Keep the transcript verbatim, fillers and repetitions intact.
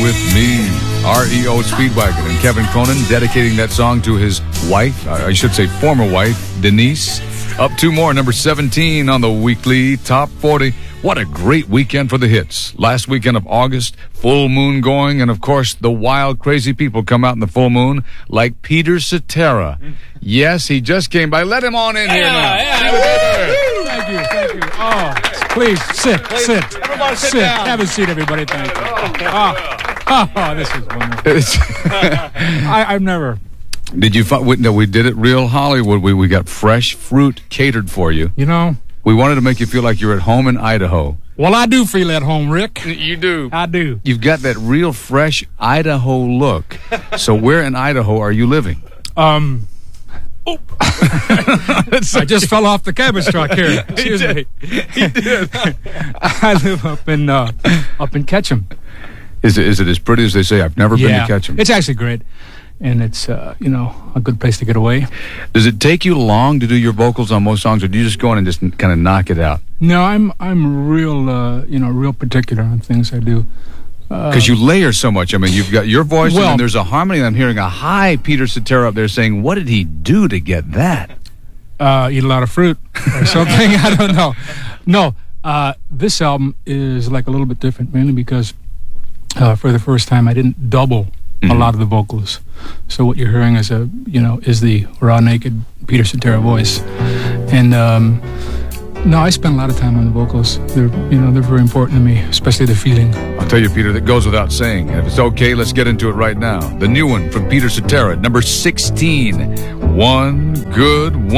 with me, R E O Speedwagon, and Kevin Cronin dedicating that song to his wife, I should say former wife, Denise. Up two more, number seventeen on the weekly Top forty. What a great weekend for the hits. Last weekend of August, full moon going, and of course, the wild, crazy people come out in the full moon, like Peter Cetera. Yes, he just came by. Let him on in yeah, here now. Yeah, thank you, thank you. Oh, please, sit, please, sit. Everybody sit, sit down. Have a seat, everybody. Thank you. Oh, oh this is wonderful. I, I've never... Did you find, we, no, we did it real Hollywood. We, we got fresh fruit catered for you. You know... We wanted to make you feel like you're at home in Idaho. Well, I do feel at home, Rick. You do. I do. You've got that real fresh Idaho look. So where in Idaho are you living? Um... Oh. I just fell off the cabbage truck here. Excuse he me. He did. I live up in uh, up in Ketchum. Is it is it as pretty as they say? I've never yeah, been to Ketchum. It's actually great, and it's uh, you know a good place to get away. Does it take you long to do your vocals on most songs, or do you just go in and just kind of knock it out? No, I'm I'm real uh, you know real particular on things I do. Because uh, you layer so much. I mean, you've got your voice, well, and then there's a harmony. And I'm hearing a high Peter Cetera up there saying, "What did he do to get that?" Uh, eat a lot of fruit or something. I don't know. No, uh, this album is like a little bit different, mainly because uh, for the first time I didn't double mm-hmm. a lot of the vocals. So what you're hearing is a you know is the raw, naked Peter Cetera voice, and. Um, No, I spend a lot of time on the vocals. They're, you know, they're very important to me, especially the feeling. I'll tell you, Peter, that goes without saying. And if it's okay, let's get into it right now. The new one from Peter Cetera, number sixteen. One good one.